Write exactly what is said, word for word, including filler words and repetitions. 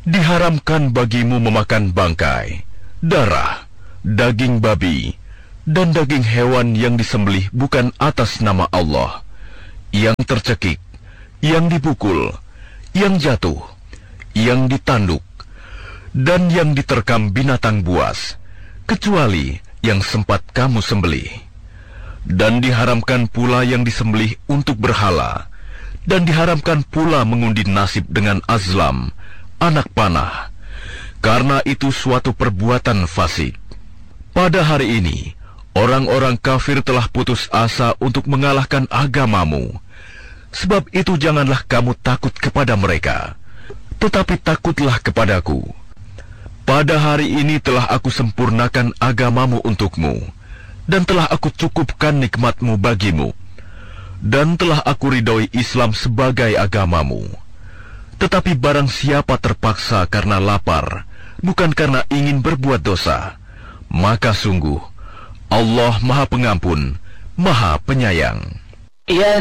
Diharamkan bagimu memakan bangkai, darah, daging babi, dan daging hewan yang disembelih bukan atas nama Allah, yang tercekik, yang dipukul, yang jatuh, yang ditanduk, dan yang diterkam binatang buas, kecuali yang sempat kamu sembelih. Dan diharamkan pula yang disembelih untuk berhala, dan diharamkan pula mengundi nasib dengan azlam, anak panah, karena itu suatu perbuatan fasik. Pada hari ini, orang-orang kafir telah putus asa untuk mengalahkan agamamu. Sebab itu janganlah kamu takut kepada mereka, tetapi takutlah kepadaku. Pada hari ini telah aku sempurnakan agamamu untukmu, dan telah aku cukupkan nikmatmu bagimu, dan telah aku ridhoi Islam sebagai agamamu. Tetapi barang siapa terpaksa karena lapar, bukan karena ingin berbuat dosa, maka sungguh Allah Maha Pengampun, Maha Penyayang. Ya